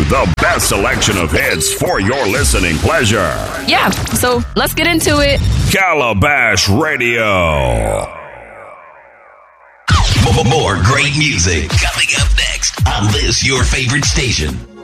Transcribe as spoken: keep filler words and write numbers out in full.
the best selection of hits for your listening pleasure. Yeah, so let's get into it. Calabash Radio. More great music coming up next on this, your favorite station.